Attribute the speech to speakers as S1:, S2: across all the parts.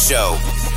S1: Show.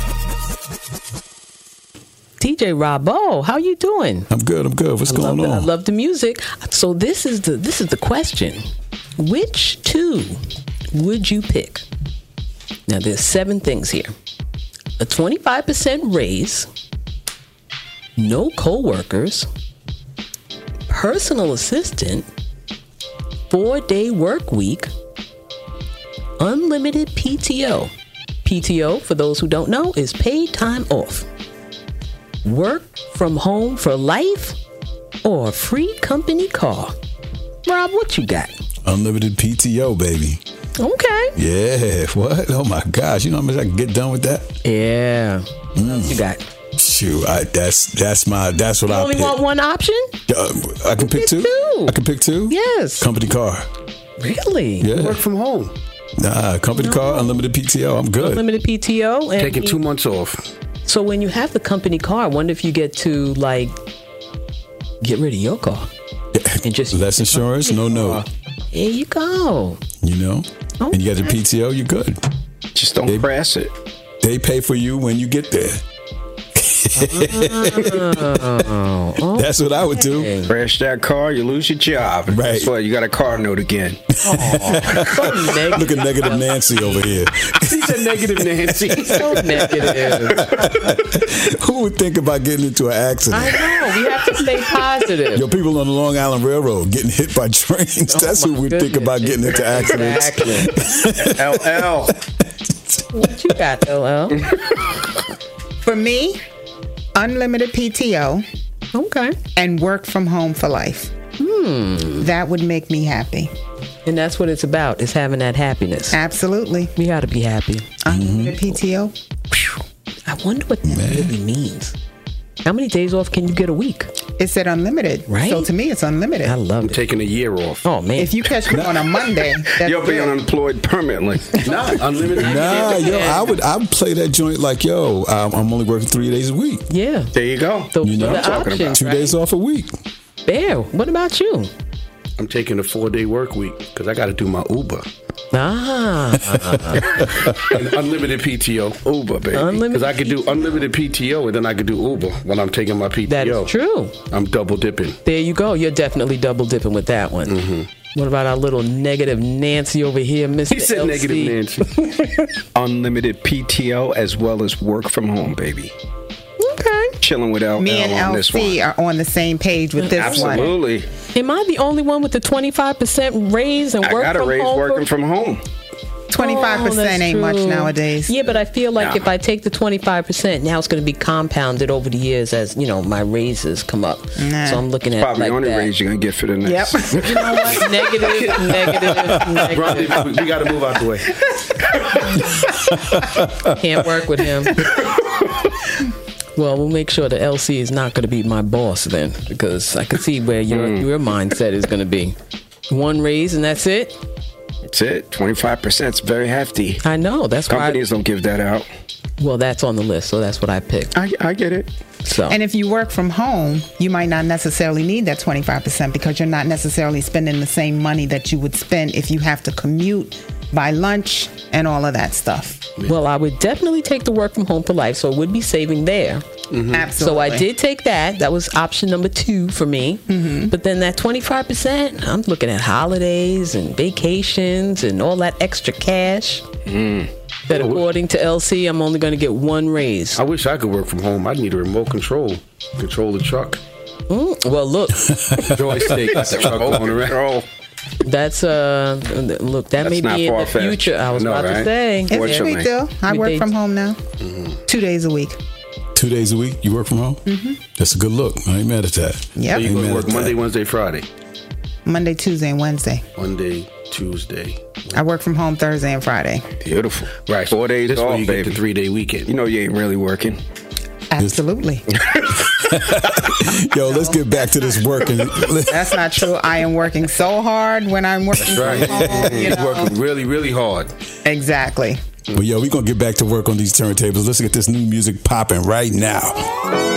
S2: DJ Robbo, how you doing?
S3: I'm good. What's going on?
S2: I love the music. So this is the question. Which two would you pick? Now there's 7 things here. A 25% raise, no co-workers, personal assistant, 4-day work week, unlimited PTO. PTO, for those who don't know, is paid time off. Work from home for life, or a free company car. Rob, what you got?
S3: Unlimited PTO, baby.
S2: Okay.
S3: Yeah. What? Oh my gosh! You know how much I can get done with that?
S2: Yeah. What you got?
S3: Shoot, that's what
S2: You
S3: I
S2: only
S3: pick.
S2: want one option?
S3: I can pick two. I can pick two.
S2: Yes.
S3: Company car.
S2: Really?
S3: Yeah.
S4: Work from home.
S3: Nah, company car, unlimited PTO. I'm good.
S2: Unlimited PTO. And
S4: Taking 2 months off.
S2: So when you have the company car, I wonder if you get to get rid of your car and just
S3: less insurance, no note.
S2: There you go.
S3: You know, and you got the PTO, you're good.
S4: Just don't crash it.
S3: They pay for you when you get there. That's what I would do.
S4: Crash that car, you lose your job.
S3: Right.
S4: That's why you got a car note again.
S2: So negative.
S3: Look at negative Nancy over here.
S4: She's a negative Nancy.
S2: So negative.
S3: Who would think about getting into an accident?
S2: I know. We have to stay positive.
S3: Yo, people on the Long Island Railroad getting hit by trains. That's who would think about getting into accidents.
S2: Exactly.
S4: LL.
S2: What you got, LL?
S5: For me, unlimited PTO
S2: Okay.
S5: and work from home for life. That would make me happy.
S2: And that's what it's about, is having that happiness.
S5: Absolutely.
S2: We got to be happy.
S5: Unlimited PTO.
S2: I wonder what that really means. How many days off can you get a week?
S5: It said unlimited.
S2: Right?
S5: So to me, it's unlimited.
S2: I love
S4: I'm
S2: it.
S4: taking a year off.
S2: Oh, man.
S5: If you catch me on a Monday, that's
S4: You'll be
S5: good.
S4: unemployed permanently. Nah, unlimited.
S3: Nah, yo, I would play that joint like, yo, I'm only working 3 days a week.
S2: Yeah.
S4: There you go.
S3: You know
S2: the
S3: what I'm
S4: talking about.
S2: options,
S3: 2
S2: right?
S3: days off a week.
S2: Bear, what about you?
S4: I'm taking a 4-day work week because I got to do my Uber.
S2: Ah.
S4: And unlimited PTO, Uber, baby.
S2: Unlimited
S4: Because I could do unlimited PTO and then I could do Uber when I'm taking my PTO.
S2: That is true.
S4: I'm double dipping.
S2: There you go. You're definitely double dipping with that one. What about our little negative Nancy over here, Mr.
S4: He said
S2: LC?
S4: negative Nancy.
S6: Unlimited PTO as well as work from home, baby.
S2: Okay.
S6: Chilling with LL
S5: Me and
S6: on this one.
S5: LC are on the same page with this one.
S4: Absolutely.
S2: Am I the only one with the 25% raise and
S4: I
S2: work
S4: got a
S2: from
S4: raise
S2: home?
S4: working from home.
S5: 25%
S2: that's
S5: ain't much
S2: true.
S5: nowadays.
S2: Yeah, but I feel like
S4: Nah.
S2: if I take the 25%, now it's going to be compounded over the years as, my raises come up.
S5: Nah.
S2: So I'm looking at it
S6: Probably
S2: like
S6: the only
S2: that.
S6: raise you're going to get for the next.
S5: Yep.
S2: You know what? Negative.
S4: Bro, we got to move out the way.
S2: Can't work with him. Well, we'll make sure that LC is not going to be my boss then, because I can see where your mindset is going to be. One raise and that's it?
S6: That's it. 25% is very hefty.
S2: I know. That's why.
S6: Companies don't give that out.
S2: Well, that's on the list, so that's what I picked.
S6: I get it.
S2: So.
S5: And if you work from home, you might not necessarily need that 25% because you're not necessarily spending the same money that you would spend if you have to commute, buy lunch, and all of that stuff.
S2: Well, I would definitely take the work from home for life, so I would be saving there.
S5: Absolutely.
S2: So I did take that. That was option number 2 for me. But then that 25%, I'm looking at holidays and vacations and all that extra cash. That according to LC, I'm only going to get one raise.
S4: I wish I could work from home. I need a remote control the truck.
S2: Well, look,
S4: Joystick, got the truck going around.
S2: that's look, that may
S6: not
S2: be in the
S6: far-fetched.
S2: future. I was
S4: I know,
S2: about to
S4: right?
S2: say.
S5: It's
S6: What's your
S5: sweet
S6: name?
S5: though. I
S2: We
S5: work
S2: date-
S5: from home now. 2 days a week.
S3: 2 days a week, you work from home? That's a good look. I ain't mad at that.
S5: Yep.
S4: You
S3: Ain't
S4: go
S3: mad
S4: to work
S3: at that.
S4: Monday, Wednesday, Friday.
S5: Monday, Tuesday, and Wednesday.
S4: Monday, Tuesday.
S5: I work from home Thursday and Friday.
S6: Beautiful.
S4: Right.
S6: 4 days
S4: This way
S6: off,
S4: you get
S6: baby.
S4: the 3-day weekend.
S6: You know you ain't really working.
S5: Absolutely.
S3: Yo, let's get back to this working.
S5: That's not true. I am working so hard when I'm working
S4: Right.
S5: from home. You
S4: He's
S5: know?
S4: working really, really hard.
S5: Exactly.
S3: But yo, we're going to get back to work on these turntables. Let's get this new music popping right now.